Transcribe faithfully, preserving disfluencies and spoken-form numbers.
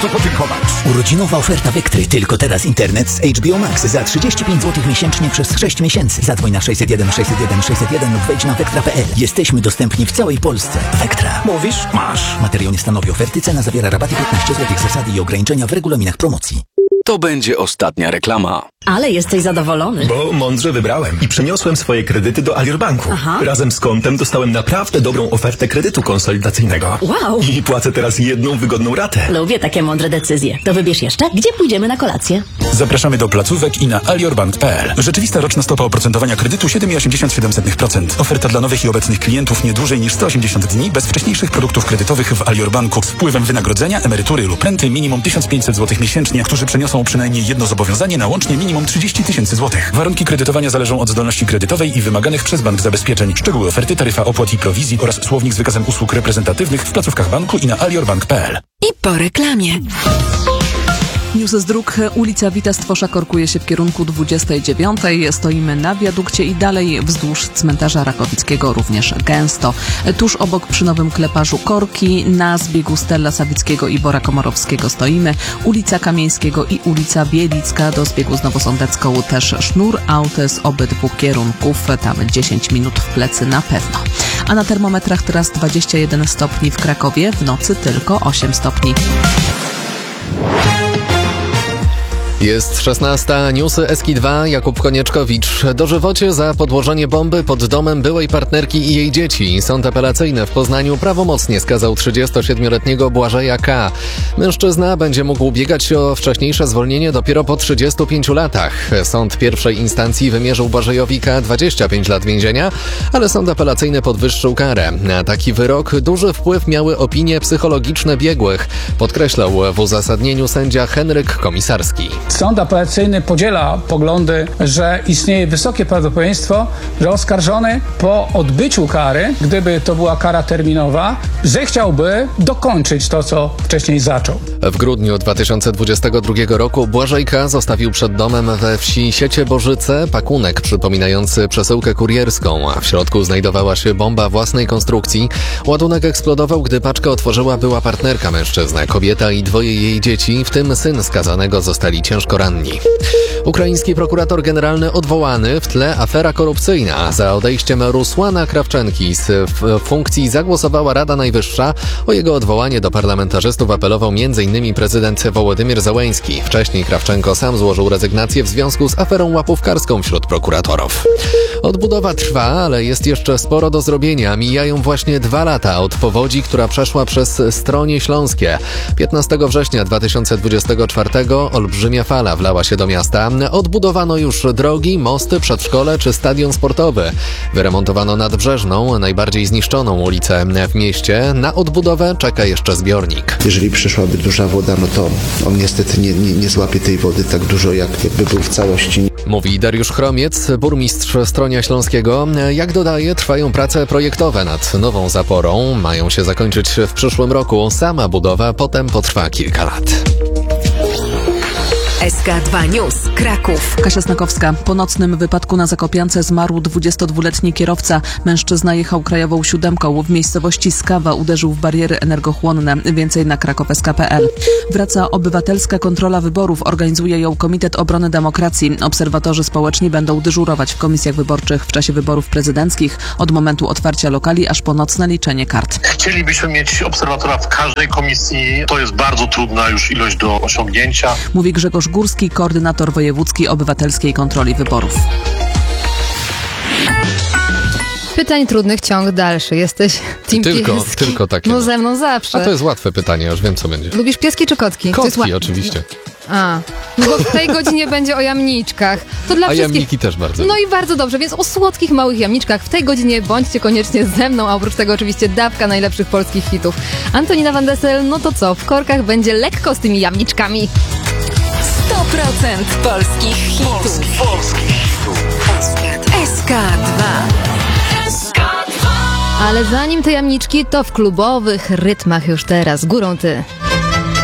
co podziękować. Urodzinowa oferta Vectry. Tylko teraz internet z H B O Max za trzydzieści pięć złotych miesięcznie przez sześć miesięcy. Zadzwoń na sześćset jeden sześćset jeden sześćset jeden lub wejdź na vectra kropka p l. Jesteśmy dostępni w całej Polsce. Vectra. Mówisz? Masz. Materiał nie stanowi oferty. Cena zawiera rabaty piętnaście złotych. Zasady i ograniczenia w regulaminach promocji. To będzie ostatnia reklama. Ale jesteś zadowolony. Bo mądrze wybrałem i przeniosłem swoje kredyty do Alior Banku. Aha. Razem z kontem dostałem naprawdę dobrą ofertę kredytu konsolidacyjnego. Wow. I płacę teraz jedną wygodną ratę. Lubię takie mądre decyzje. To wybierz jeszcze, gdzie pójdziemy na kolację. Zapraszamy do placówek i na aliorbank kropka p l. Rzeczywista roczna stopa oprocentowania kredytu siedem przecinek osiemdziesiąt siedem procent. Oferta dla nowych i obecnych klientów nie dłużej niż sto osiemdziesiąt dni bez wcześniejszych produktów kredytowych w Alior Banku z wpływem wynagrodzenia, emerytury lub renty minimum tysiąc pięćset złotych miesięcznie, którzy przeniosą przynajmniej jedno zobowiązanie na łącznie minimum trzydzieści tysięcy złotych. Warunki kredytowania zależą od zdolności kredytowej i wymaganych przez bank zabezpieczeń. Szczegóły oferty, taryfa opłat i prowizji oraz słownik z wykazem usług reprezentatywnych w placówkach banku i na aliorbank kropka p l. I po reklamie. News z dróg. Ulica Wita Stwosza korkuje się w kierunku dwudziestej dziewiątej. Stoimy na wiadukcie i dalej wzdłuż cmentarza Rakowickiego również gęsto. Tuż obok przy Nowym Kleparzu korki. Na zbiegu Stella Sawickiego i Bora Komorowskiego stoimy. Ulica Kamieńskiego i ulica Bielicka do zbiegu z Nowosądecką też sznur aut z obydwu kierunków. Tam dziesięć minut w plecy na pewno. A na termometrach teraz dwadzieścia jeden stopni w Krakowie. W nocy tylko osiem stopni. Jest szesnasta, newsy Eski dwa, Jakub Konieczkowicz. Dożywocie za podłożenie bomby pod domem byłej partnerki i jej dzieci. Sąd apelacyjny w Poznaniu prawomocnie skazał trzydziestosiedmioletniego Błażeja K. Mężczyzna będzie mógł ubiegać się o wcześniejsze zwolnienie dopiero po trzydziestu pięciu latach. Sąd pierwszej instancji wymierzył Błażejowi K. dwadzieścia pięć lat więzienia, ale sąd apelacyjny podwyższył karę. Na taki wyrok duży wpływ miały opinie psychologiczne biegłych, podkreślał w uzasadnieniu sędzia Henryk Komisarski. Sąd apelacyjny podziela poglądy, że istnieje wysokie prawdopodobieństwo, że oskarżony po odbyciu kary, gdyby to była kara terminowa, zechciałby dokończyć to, co wcześniej zaczął. W grudniu dwa tysiące dwudziestego drugiego roku Błażej K. zostawił przed domem we wsi Siecie-Bożyce pakunek przypominający przesyłkę kurierską, a w środku znajdowała się bomba własnej konstrukcji. Ładunek eksplodował, gdy paczkę otworzyła była partnerka mężczyzny. Kobieta i dwoje jej dzieci, w tym syn skazanego, zostali ciężko ranni. Ukraiński prokurator generalny odwołany, w tle afera korupcyjna. Za odejściem Rusłana Krawczenki z funkcji zagłosowała Rada Najwyższa. O jego odwołanie do parlamentarzystów apelował m.in. prezydent Wołodymyr Zełenski. Wcześniej Krawczenko sam złożył rezygnację w związku z aferą łapówkarską wśród prokuratorów. Odbudowa trwa, ale jest jeszcze sporo do zrobienia. Mijają właśnie dwa lata od powodzi, która przeszła przez Stronie Śląskie. piętnastego września dwa tysiące dwudziestego czwartego olbrzymia fala wlała się do miasta. Odbudowano już drogi, mosty, przedszkole czy stadion sportowy. Wyremontowano nadbrzeżną, najbardziej zniszczoną ulicę w mieście. Na odbudowę czeka jeszcze zbiornik. Jeżeli przyszłaby duża woda, no to on niestety nie, nie, nie złapie tej wody tak dużo, jak jakby był w całości. Mówi Dariusz Chromiec, burmistrz Stronia Śląskiego. Jak dodaje, trwają prace projektowe nad nową zaporą. Mają się zakończyć w przyszłym roku. Sama budowa potem potrwa kilka lat. S K dwa News, Kraków. Kasia Snakowska. Po nocnym wypadku na Zakopiance zmarł dwudziestodwuletni kierowca. Mężczyzna jechał krajową siódemką. W miejscowości Skawa uderzył w bariery energochłonne. Więcej na kraków kropka s k kropka p l. Wraca obywatelska kontrola wyborów. Organizuje ją Komitet Obrony Demokracji. Obserwatorzy społeczni będą dyżurować w komisjach wyborczych w czasie wyborów prezydenckich. Od momentu otwarcia lokali aż po nocne liczenie kart. Chcielibyśmy mieć obserwatora w każdej komisji. To jest bardzo trudna już ilość do osiągnięcia. Mówi Grzegorz Górski, koordynator wojewódzki obywatelskiej kontroli wyborów. Pytań trudnych, ciąg dalszy. Jesteś team Tylko, pieski. tylko takie. No ze mną zawsze. A to jest łatwe pytanie, już wiem co będzie. Lubisz pieski czy kotki? Kotki oczywiście. A, no bo w tej godzinie będzie o jamniczkach. To dla A wszystkich... jamniki też bardzo. No i bardzo dobrze, więc o słodkich, małych jamniczkach w tej godzinie bądźcie koniecznie ze mną, a oprócz tego oczywiście dawka najlepszych polskich hitów. Antonina Van Dessel, no to co, w korkach będzie lekko z tymi jamniczkami. sto procent polskich hitów. Polski, polskich hitów. S K dwa. Ale zanim te jamniczki, to w klubowych rytmach już teraz. Górą ty.